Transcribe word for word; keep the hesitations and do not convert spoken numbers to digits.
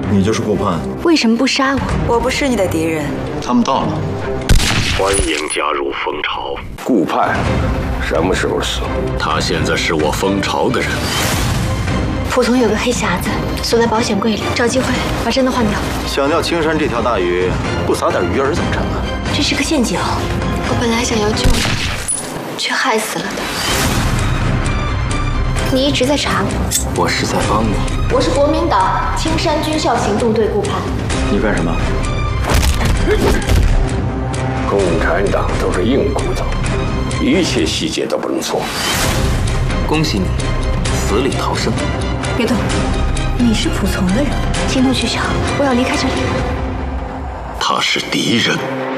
你就是顾盼。 为什么不杀我？ 我不是你的敌人。 他们到了。 欢迎加入蜂巢。 顾盼什么时候死？ 他现在是我蜂巢的人。 蒲总有个黑匣子，锁在保险柜里，找机会把真的换掉。 想钓青山这条大鱼，不撒点鱼饵怎么成啊？ 这是个陷阱。我本来想要救你，却害死了他。你一直在查我。 我是在帮你。 我是国民党青山军校行动队顾盼。 你干什么？ 共产党都是硬骨头，一切细节都不能错。 恭喜你，死里逃生。 别动，你是仆从的人。行动取消，我要离开这里。 他是敌人。